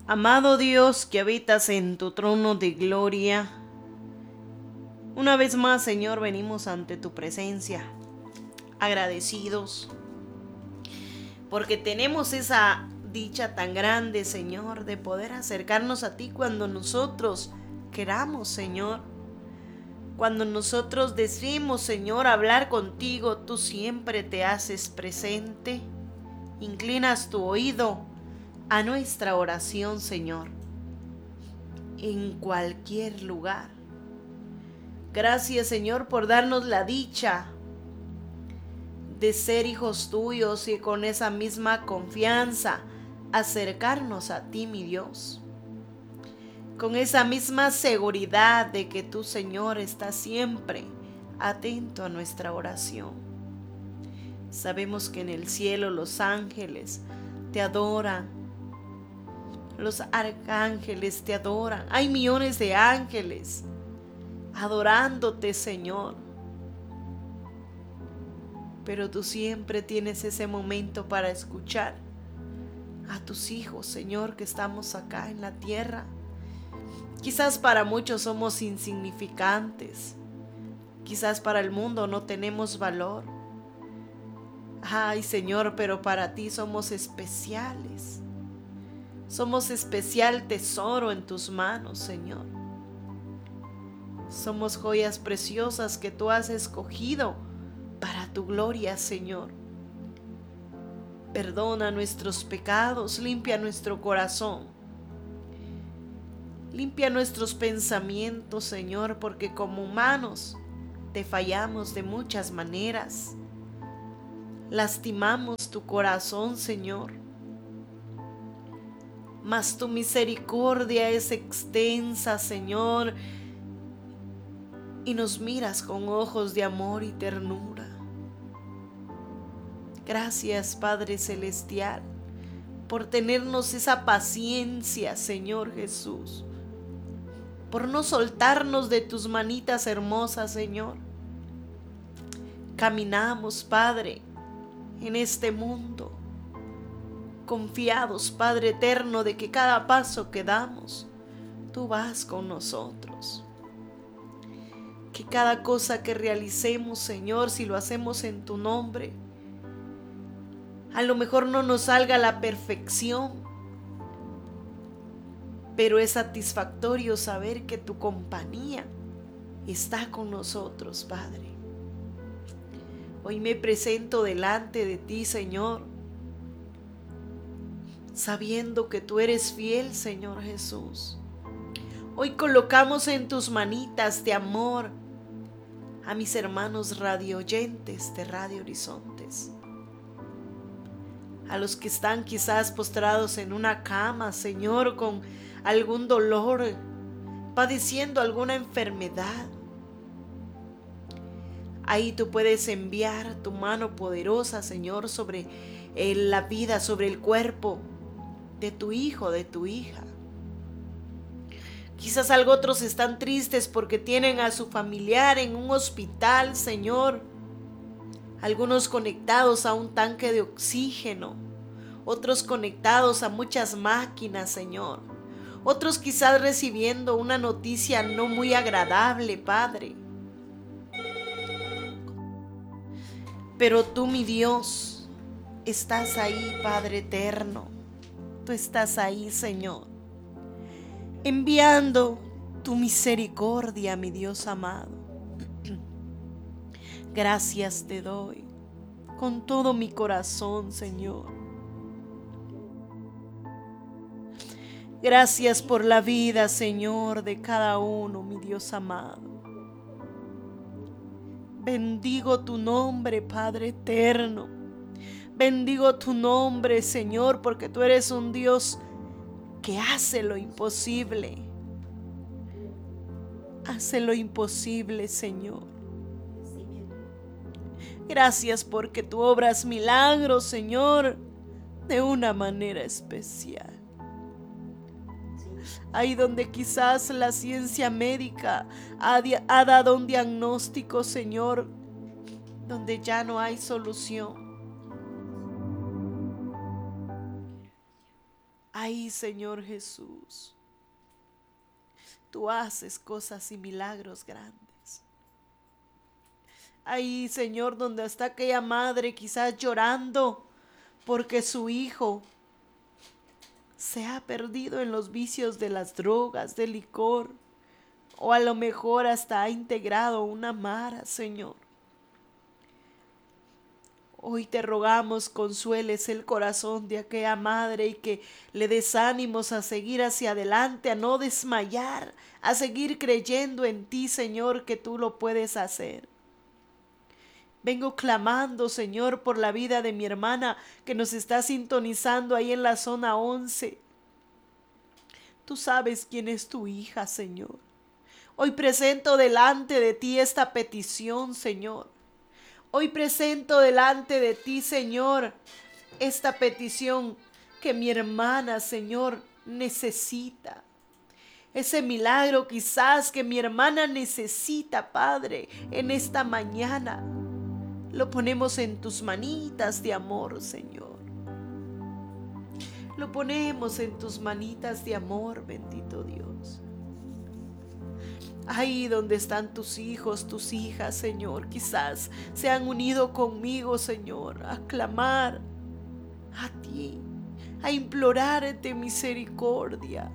Amado Dios que habitas en tu trono de gloria, una vez más, Señor, venimos ante tu presencia, agradecidos, porque tenemos esa dicha tan grande, Señor, de poder acercarnos a ti cuando nosotros queramos, Señor. Cuando nosotros decimos, Señor, hablar contigo, tú siempre te haces presente, inclinas tu oído a nuestra oración, Señor, en cualquier lugar. Gracias, Señor, por darnos la dicha de ser hijos tuyos y con esa misma confianza acercarnos a ti, mi Dios. Con esa misma seguridad de que tú, Señor, estás siempre atento a nuestra oración. Sabemos que en el cielo los ángeles te adoran, los arcángeles te adoran. Hay millones de ángeles adorándote, Señor. Pero tú siempre tienes ese momento para escuchar a tus hijos, Señor, que estamos acá en la tierra. Quizás para muchos somos insignificantes. Quizás para el mundo no tenemos valor. Ay, Señor, pero para ti somos especiales. Somos especial tesoro en tus manos, Señor. Somos joyas preciosas que tú has escogido para tu gloria, Señor. Perdona nuestros pecados, limpia nuestro corazón. Limpia nuestros pensamientos, Señor, porque como humanos te fallamos de muchas maneras. Lastimamos tu corazón, Señor. Mas tu misericordia es extensa, Señor, y nos miras con ojos de amor y ternura. Gracias, Padre Celestial, por tenernos esa paciencia, Señor Jesús. Por no soltarnos de tus manitas hermosas, Señor. Caminamos, Padre, en este mundo, confiados, Padre eterno, de que cada paso que damos, tú vas con nosotros. Que cada cosa que realicemos, Señor, si lo hacemos en tu nombre, a lo mejor no nos salga a la perfección, pero es satisfactorio saber que tu compañía está con nosotros, Padre. Hoy me presento delante de ti, Señor, sabiendo que tú eres fiel, Señor Jesús. Hoy colocamos en tus manitas de amor a mis hermanos radioyentes de Radio Horizontes, a los que están quizás postrados en una cama, Señor, con algún dolor, padeciendo alguna enfermedad. Ahí tú puedes enviar tu mano poderosa, Señor, sobre la vida, sobre el cuerpo de tu hijo, de tu hija. Quizás otros están tristes porque tienen a su familiar en un hospital, Señor. Algunos conectados a un tanque de oxígeno, otros conectados a muchas máquinas, Señor. Otros quizás recibiendo una noticia no muy agradable, Padre. Pero tú, mi Dios, estás ahí, Padre eterno. Tú estás ahí, Señor, enviando tu misericordia, mi Dios amado. Gracias te doy con todo mi corazón, Señor. Gracias por la vida, Señor, de cada uno, mi Dios amado. Bendigo tu nombre, Padre eterno. Bendigo tu nombre, Señor, porque tú eres un Dios que hace lo imposible. Hace lo imposible, Señor. Gracias porque tú obras milagros, Señor, de una manera especial. Ahí donde quizás la ciencia médica ha dado un diagnóstico, Señor, donde ya no hay solución. Ay, Señor Jesús, tú haces cosas y milagros grandes. Ahí, Señor, donde está aquella madre quizás llorando porque su hijo se ha perdido en los vicios de las drogas, del licor, o a lo mejor hasta ha integrado una mara, Señor. Hoy te rogamos, consueles el corazón de aquella madre y que le des ánimos a seguir hacia adelante, a no desmayar, a seguir creyendo en ti, Señor, que tú lo puedes hacer. Vengo clamando, Señor, por la vida de mi hermana que nos está sintonizando ahí en la zona 11. Tú sabes quién es tu hija, Señor. Hoy presento delante de ti esta petición, Señor. Hoy presento delante de ti, Señor, esta petición que mi hermana, Señor, necesita. Ese milagro quizás que mi hermana necesita, Padre, en esta mañana. Lo ponemos en tus manitas de amor, Señor. Lo ponemos en tus manitas de amor, bendito Dios. Ahí donde están tus hijos, tus hijas, Señor, quizás se han unido conmigo, Señor, a clamar a ti, a implorarte misericordia.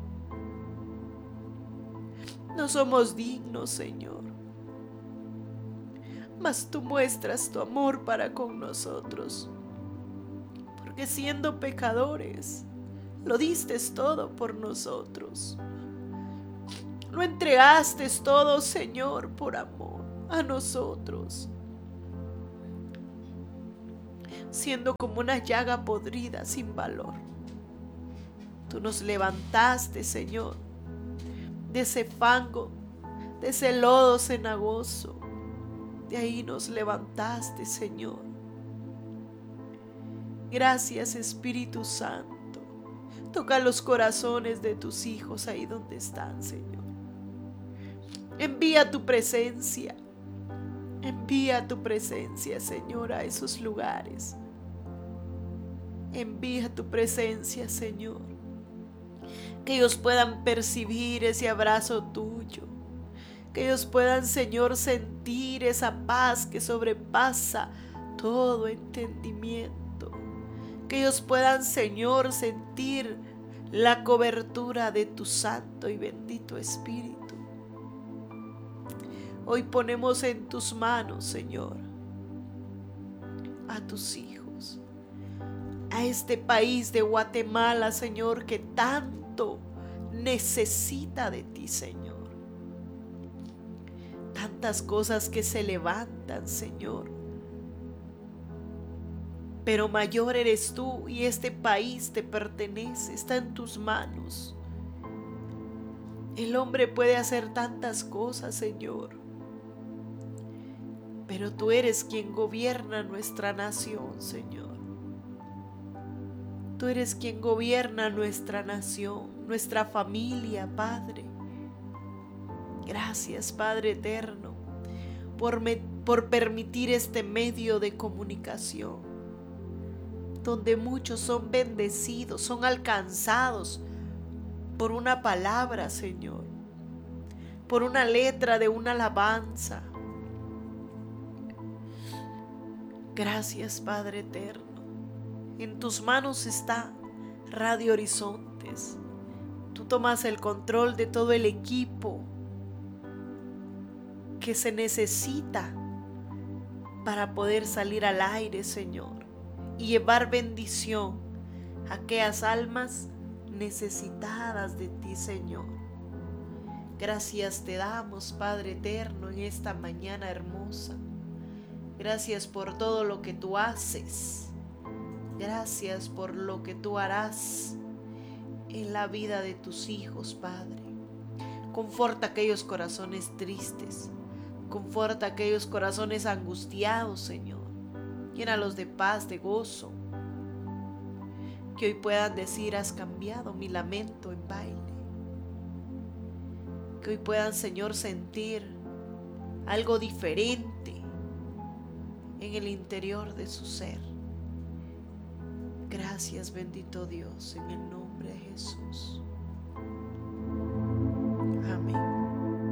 No somos dignos, Señor, mas tú muestras tu amor para con nosotros, porque siendo pecadores, lo diste todo por nosotros. Lo entregaste todo, Señor, por amor a nosotros. Siendo como una llaga podrida sin valor. Tú nos levantaste, Señor, de ese fango, de ese lodo cenagoso. De ahí nos levantaste, Señor. Gracias, Espíritu Santo. Toca los corazones de tus hijos ahí donde están, Señor. Envía tu presencia. Envía tu presencia, Señor, a esos lugares. Envía tu presencia, Señor. Que ellos puedan percibir ese abrazo tuyo. Que ellos puedan, Señor, sentir esa paz que sobrepasa todo entendimiento. Que ellos puedan, Señor, sentir la cobertura de tu santo y bendito Espíritu. Hoy ponemos en tus manos, Señor, a tus hijos, a este país de Guatemala, Señor, que tanto necesita de ti, Señor. Tantas cosas que se levantan, Señor. Pero mayor eres tú y este país te pertenece, está en tus manos. El hombre puede hacer tantas cosas, Señor. Pero tú eres quien gobierna nuestra nación, Señor. Tú eres quien gobierna nuestra nación, nuestra familia, Padre. Gracias, Padre eterno, por permitir este medio de comunicación, donde muchos son bendecidos, son alcanzados por una palabra, Señor, por una letra de una alabanza. Gracias, Padre eterno. En tus manos está Radio Horizontes. Tú tomas el control de todo el equipo que se necesita para poder salir al aire, Señor, y llevar bendición a aquellas almas necesitadas de ti, Señor. Gracias te damos, Padre eterno, en esta mañana hermosa. Gracias por todo lo que tú haces. Gracias por lo que tú harás en la vida de tus hijos, Padre. Conforta aquellos corazones tristes. Conforta aquellos corazones angustiados, Señor. Llénalos de paz, de gozo. Que hoy puedan decir, has cambiado mi lamento en baile. Que hoy puedan, Señor, sentir algo diferente en el interior de su ser. Gracias, bendito Dios, en el nombre